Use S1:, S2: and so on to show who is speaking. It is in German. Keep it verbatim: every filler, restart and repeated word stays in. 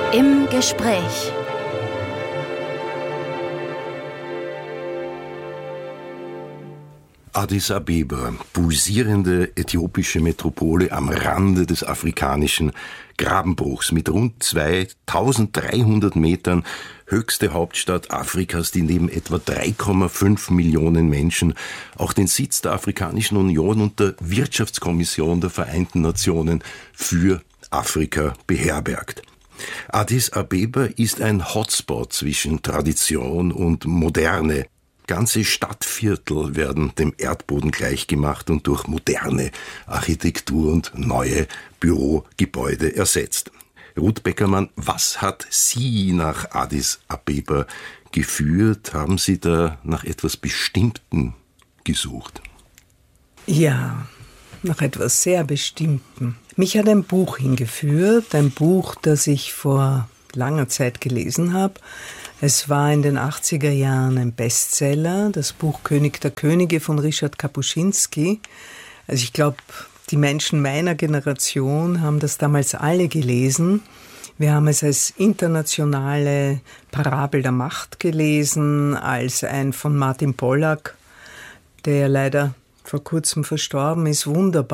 S1: Im Gespräch.
S2: Addis Abeba, pulsierende äthiopische Metropole am Rande des afrikanischen Grabenbruchs mit rund zweitausenddreihundert Metern, höchste Hauptstadt Afrikas, die neben etwa drei Komma fünf Millionen Menschen auch den Sitz der Afrikanischen Union und der Wirtschaftskommission der Vereinten Nationen für Afrika beherbergt. Addis Abeba ist ein Hotspot zwischen Tradition und Moderne. Ganze Stadtviertel werden dem Erdboden gleichgemacht und durch moderne Architektur und neue Bürogebäude ersetzt. Ruth Beckermann, was hat Sie nach Addis Abeba geführt? Haben Sie da nach etwas Bestimmtem gesucht?
S3: Ja, nach etwas sehr Bestimmtem. Mich hat ein Buch hingeführt, ein Buch, das ich vor langer Zeit gelesen habe. Es war in den achtziger Jahren ein Bestseller, das Buch König der Könige von Ryszard Kapuscinski. Also ich glaube, die Menschen meiner Generation haben das damals alle gelesen. Wir haben es als internationale Parabel der Macht gelesen, als ein von Martin Pollack, der leider vor kurzem verstorben ist, wunderbar